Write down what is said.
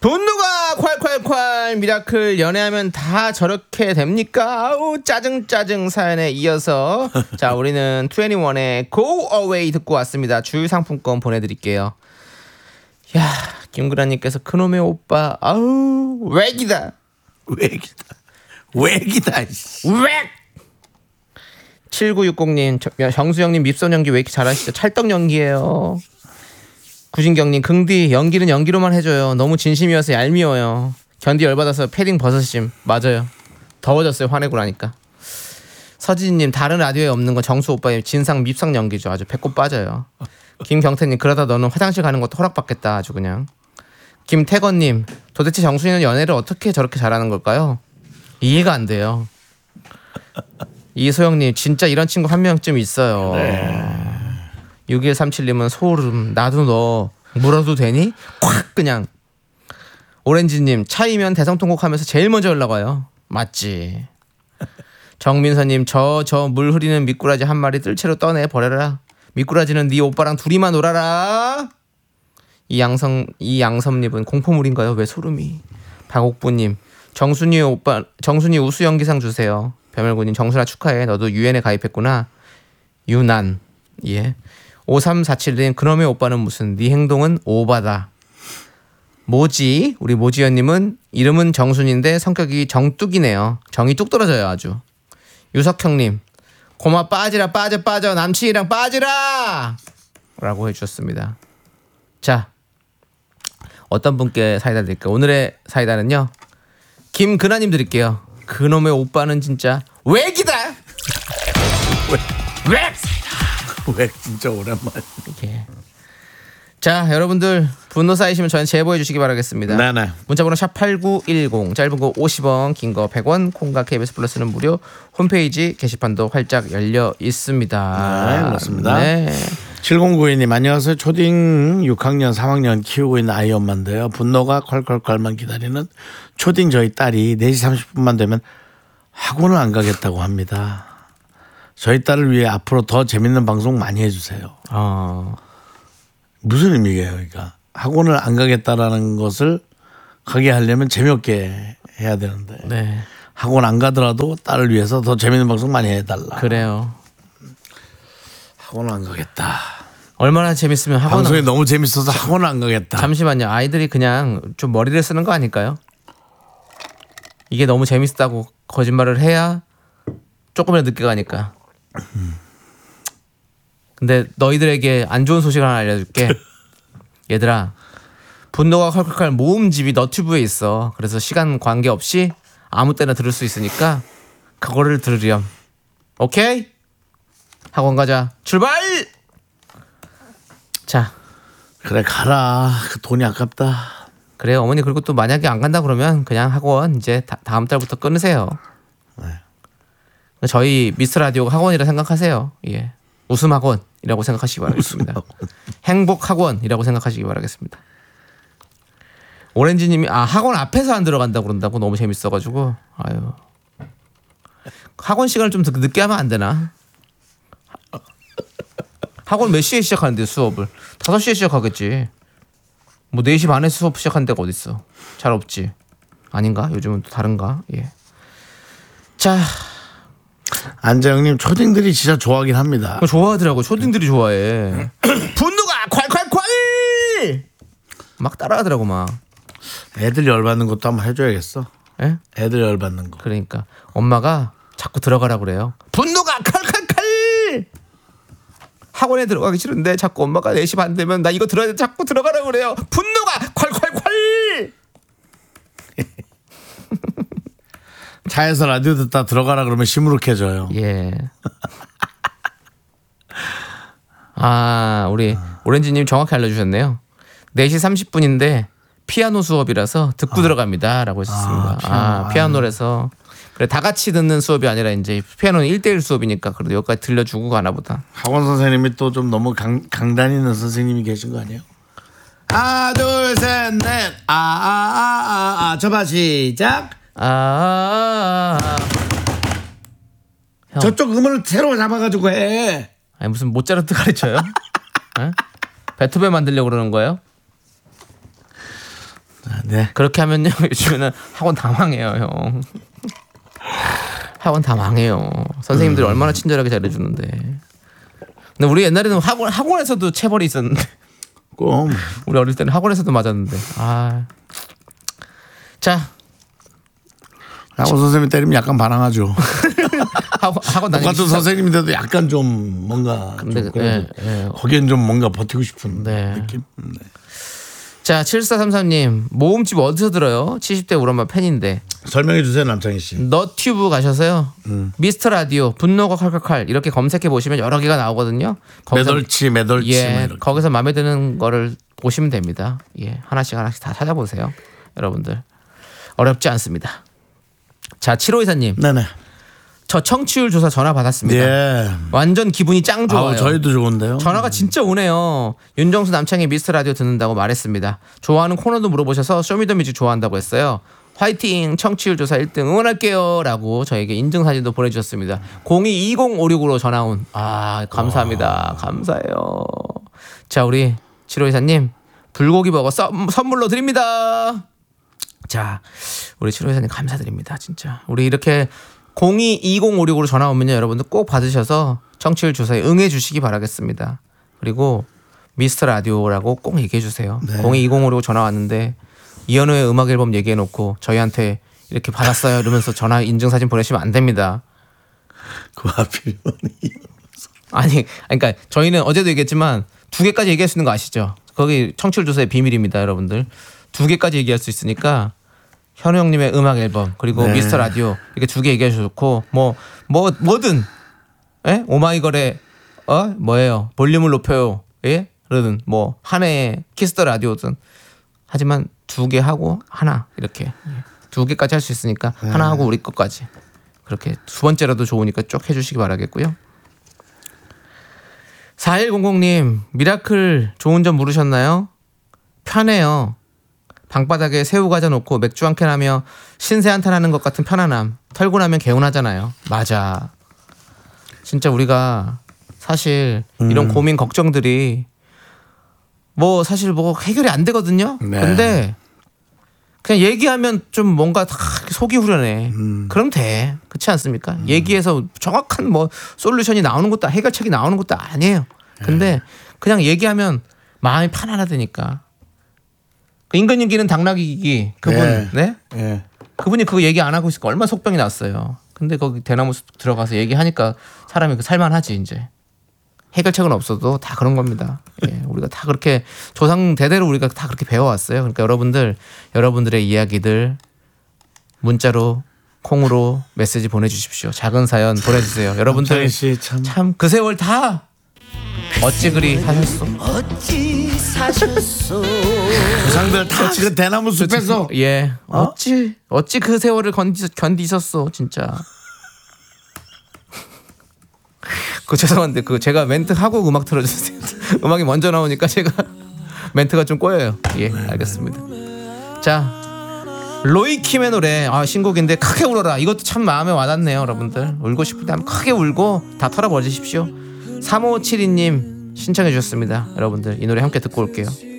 분노가 콸콸콸 미라클 연애하면 다 저렇게 됩니까? 아우 짜증 사연에 이어서 자 우리는 21의 Go Away 듣고 왔습니다. 주유 상품권 보내드릴게요. 야 김구라님께서 그놈의 오빠 아우 외기다. 웩 7960님 정수영님 밉손 연기 왜 이렇게 잘하시죠? 찰떡 연기예요. 구진경님 긍디 연기는 연기로만 해줘요. 너무 진심이어서 얄미워요. 견디 열받아서 패딩 벗으심. 맞아요. 더워졌어요. 화내고 나니까. 서진님 다른 라디오에 없는 건 정수 오빠의 진상 밉상 연기죠. 아주 배꼽 빠져요. 김경태님 그러다 너는 화장실 가는 것도 허락받겠다. 아주 그냥. 김태건님 도대체 정수이는 연애를 어떻게 저렇게 잘하는 걸까요? 이해가 안 돼요. 이소영님 진짜 이런 친구 한 명쯤 있어요. 네. 6137님은 소름. 나도 너 물어도 되니? 콱 그냥. 오렌지님 차이면 대성통곡하면서 제일 먼저 연락 와요. 맞지. 정민서님 저 물 흐리는 미꾸라지 한 마리 뜰채로 떠내 버려라. 미꾸라지는 네 오빠랑 둘이만 놀아라. 이양섭님은 공포물인가요? 왜 소름이. 박옥부님 정순이 우수 연기상 주세요. 배멸군님 정순아 축하해. 너도 유엔에 가입했구나. 유난. 예. 5347님 그놈의 오빠는 무슨 네 행동은 오바다. 모지 우리 모지연님은 이름은 정순인데 성격이 정뚝이네요. 정이 뚝 떨어져요 아주. 유석형님 고마 빠지라 빠져 남친이랑 빠지라 라고 해주셨습니다. 자 어떤 분께 사이다 드릴까요? 오늘의 사이다는요 김근아님 드릴게요. 그놈의 오빠는 진짜 외기다. 왜 진짜 오랜만. 예. 자 여러분들 분노 쌓이시면 저한테 제보해 주시기 바라겠습니다. 네네. 문자번호 샵8910 짧은 거 50원 긴 거 100원 콩과 KBS 플러스는 무료. 홈페이지 게시판도 활짝 열려 있습니다. 네 그렇습니다. 네. 7092님 안녕하세요. 초딩 6학년 3학년 키우고 있는 아이 엄마인데요. 분노가 콸콸콸만 기다리는 초딩 저희 딸이 4시 30분만 되면 학원을 안 가겠다고 합니다. 저희 딸을 위해 앞으로 더 재밌는 방송 많이 해주세요. 무슨 의미예요? 그러니까 학원을 안 가겠다라는 것을 가게 하려면 재미없게 해야 되는데 네. 학원 안 가더라도 딸을 위해서 더 재밌는 방송 많이 해달라. 그래요. 학원을 안 가겠다. 얼마나 재밌으면 학원 방송이 너무 재밌어서 학원을 안 가겠다. 잠시만요. 아이들이 그냥 좀 머리를 쓰는 거 아닐까요? 이게 너무 재밌다고 거짓말을 해야 조금이라도 늦게 가니까. 근데 너희들에게 안 좋은 소식 하나 알려줄게. 얘들아 분노가 콸콸콸 모음집이 너튜브에 있어. 그래서 시간 관계없이 아무 때나 들을 수 있으니까 그거를 들으렴. 오케이? 학원 가자. 출발! 자 그래 가라. 그 돈이 아깝다. 그래요 어머니. 그리고 또 만약에 안 간다 그러면 그냥 학원 이제 다음 달부터 끊으세요. 네. 저희 미스터 라디오가 학원이라 생각하세요. 예. 웃음 학원이라고 생각하시기 바라겠습니다. 행복 학원이라고 생각하시기 바라겠습니다. 오렌지님이 학원 앞에서 안 들어간다고 그런다고. 너무 재밌어가지고. 아유. 학원 시간을 좀 늦게 하면 안 되나? 학원 몇 시에 시작하는데 수업을 5시에 시작하겠지. 뭐 4시 반에 수업 시작하는 데가 어딨어. 잘 없지. 아닌가? 요즘은 또 다른가? 예. 자 안재영님 초딩들이 진짜 좋아하긴 합니다. 좋아하더라고. 초딩들이 좋아해. 분노가 콸콸콸 막 따라하더라고 막. 애들 열받는 것도 한번 해줘야겠어. 예? 애들 열받는 거. 그러니까 엄마가 자꾸 들어가라고 그래요. 분노가 칼칼칼. 학원에 들어가기 싫은데 자꾸 엄마가 4시 반 되면 나 이거 들어야 돼. 자꾸 들어가라고 그래요. 분노가 콸콸콸. 차에서 라디오 듣다 들어가라 그러면 시무룩해져요. 예. 우리 오렌지님 정확히 알려주셨네요. 4시 30분인데 피아노 수업이라서 듣고 들어갑니다 라고 하셨습니다. 피아노라서. 그래 다 같이 듣는 수업이 아니라 이제 피아노는 1대1 수업이니까 그래도 여기까지 들려주고 가나 보다. 학원 선생님이 또 좀 너무 강단 있는 선생님이 계신 거 아니에요? 하나 둘 셋 넷 저봐 시작. 저쪽 음을 새로 잡아가지고 해. 아니 무슨 모차르트 가르쳐요? 베토벤 만들려고 그러는 거예요? 네. 그렇게 하면요 요즘에는 학원 다 망해요 형. 학원 다 망해요. 선생님들이 얼마나 친절하게 잘해주는데. 근데 우리 옛날에는 학원에서도 체벌이 있었는데. 우리 어릴 때는 학원에서도 맞았는데. 아. 자. 학원 선생님 때리면 약간 반항하죠. 학원 다니기 똑같은 선생님인데도 약간 좀 뭔가 근데 거기엔 좀 뭔가 버티고 싶은 느낌. 네. 자 7433님 모음집 어디서 들어요? 70대 우리 엄마 팬인데 설명해 주세요 남창희 씨. 너튜브 가셔서요. 미스터 라디오 분노가 칼칼칼 이렇게 검색해 보시면 여러 개가 나오거든요. 매덜치 예, 거기서 마음에 드는 거를 보시면 됩니다. 예, 하나씩 다 찾아보세요. 여러분들 어렵지 않습니다. 자 7호2사님 네네. 저 청취율 조사 전화 받았습니다. 예. 완전 기분이 짱 좋아요. 저희도 좋은데요. 전화가 진짜 오네요. 윤정수 남창희 미스터 라디오 듣는다고 말했습니다. 좋아하는 코너도 물어보셔서 쇼미더뮤직 좋아한다고 했어요. 화이팅 청취율 조사 1등 응원할게요 라고 저에게 인증사진도 보내주셨습니다. 022056으로 전화 온. 아 감사합니다. 감사해요. 자 우리 7호2사님 불고기 버거 선물로 드립니다. 자 우리 7호2사님 감사드립니다. 진짜 우리 이렇게 022056으로 전화 오면요 여러분들 꼭 받으셔서 청취율 조사에 응해 주시기 바라겠습니다. 그리고 미스터 라디오라고 꼭 얘기해 주세요. 네. 022056 전화 왔는데 이현우의 음악 앨범 얘기해 놓고 저희한테 이렇게 받았어요 이러면서 전화 인증사진 보내시면 안 됩니다. 그 하필 아니 그러니까 저희는 어제도 얘기했지만 2개까지 얘기할 수 있는 거 아시죠? 거기 청취율 조사의 비밀입니다 여러분들. 2개까지 얘기할 수 있으니까 현우 형님의 음악 앨범 그리고 네. 미스터 라디오 이렇게 2개 얘기해 주셨고 뭐든 예? 오마이걸의 뭐예요 볼륨을 높여요 예 그러든 뭐 한해의 키스터 라디오든 하지만 2개 하고 하나 이렇게 2개까지 할 수 있으니까 하나 하고 우리 것까지 그렇게 2번째라도 좋으니까 쭉 해주시기 바라겠고요. 4100님 미라클 좋은 점 물으셨나요? 편해요. 방바닥에 새우 과자 놓고 맥주 한 캔 하며 신세 한탄하는 것 같은 편안함. 털고 나면 개운하잖아요. 맞아. 진짜 우리가 사실 이런 고민 걱정들이 뭐 사실 뭐 해결이 안 되거든요. 네. 근데 그냥 얘기하면 좀 뭔가 다 속이 후련해. 그럼 돼. 그렇지 않습니까? 얘기해서 정확한 뭐 솔루션이 나오는 것도 해결책이 나오는 것도 아니에요. 근데 그냥 얘기하면 마음이 편안하다니까. 인근인기는 당나귀기 그분 네? 그분이 그거 얘기 안 하고 있으니까 얼마나 속병이 났어요. 근데 거기 대나무 숲 들어가서 얘기하니까 사람이 살만하지 이제. 해결책은 없어도 다 그런 겁니다. 예, 우리가 다 그렇게 조상 대대로 우리가 다 그렇게 배워왔어요. 그러니까 여러분들의 이야기들 문자로 콩으로 메시지 보내주십시오. 작은 사연 보내주세요. 여러분들 참 그 세월 다 어찌 그리 사셨어? 어찌 사셨어? 조상들 다 지금 대나무 숲에서 예 어찌 그 세월을 견디셨어 진짜. 그 죄송한데 그 제가 멘트 하고 음악 틀어주세요. 음악이 먼저 나오니까 제가 멘트가 좀 꼬여요. 예 알겠습니다. 자 로이킴의 노래 신곡인데 크게 울어라. 이것도 참 마음에 와닿네요. 여러분들 울고 싶을 때 한번 크게 울고 다 털어버리십시오. 3572님 신청해 주셨습니다. 여러분들 이 노래 함께 듣고 올게요.